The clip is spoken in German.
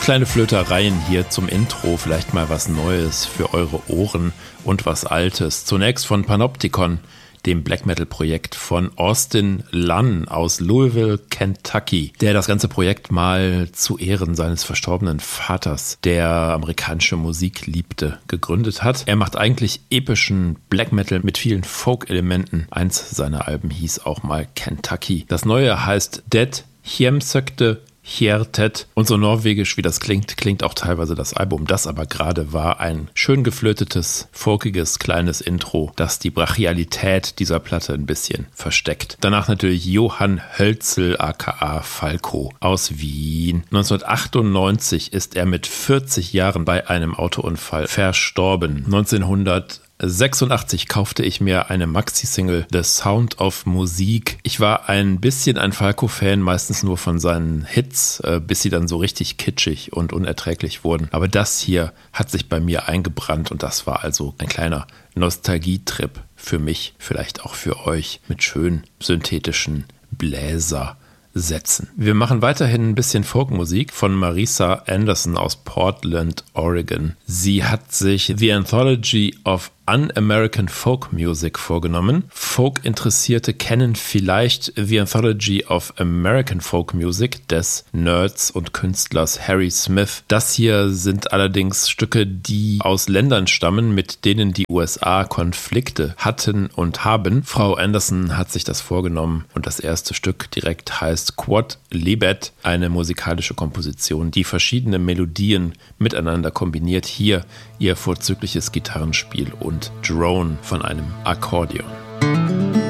Kleine Flötereien hier zum Intro, vielleicht mal was Neues für eure Ohren und was Altes. Zunächst von Panopticon, dem Black Metal Projekt von Austin Lunn aus Louisville, Kentucky, der das ganze Projekt mal zu Ehren seines verstorbenen Vaters, der amerikanische Musik liebte, gegründet hat. Er macht eigentlich epischen Black Metal mit vielen Folk-Elementen. Eins seiner Alben hieß auch mal Kentucky. Das neue heißt Dead Hjemsökte Hjertet. Und so norwegisch wie das klingt auch teilweise das Album. Das aber gerade war ein schön geflötetes, folkiges, kleines Intro, das die Brachialität dieser Platte ein bisschen versteckt. Danach natürlich Johann Hölzel aka Falco aus Wien. 1998 ist er mit 40 Jahren bei einem Autounfall verstorben. 1986 kaufte ich mir eine Maxi-Single The Sound of Musik. Ich war ein bisschen ein Falco-Fan, meistens nur von seinen Hits, bis sie dann so richtig kitschig und unerträglich wurden. Aber das hier hat sich bei mir eingebrannt und das war also ein kleiner Nostalgietrip für mich, vielleicht auch für euch, mit schön synthetischen Bläsersätzen. Wir machen weiterhin ein bisschen Folkmusik von Marisa Anderson aus Portland, Oregon. Sie hat sich The Anthology of Un-American Folk Music vorgenommen. Folk-Interessierte kennen vielleicht The Anthology of American Folk Music des Nerds und Künstlers Harry Smith. Das hier sind allerdings Stücke, die aus Ländern stammen, mit denen die USA Konflikte hatten und haben. Frau Anderson hat sich das vorgenommen und das erste Stück direkt heißt Quod Libet, eine musikalische Komposition, die verschiedene Melodien miteinander kombiniert. Hier ihr vorzügliches Gitarrenspiel und Drone von einem Akkordeon.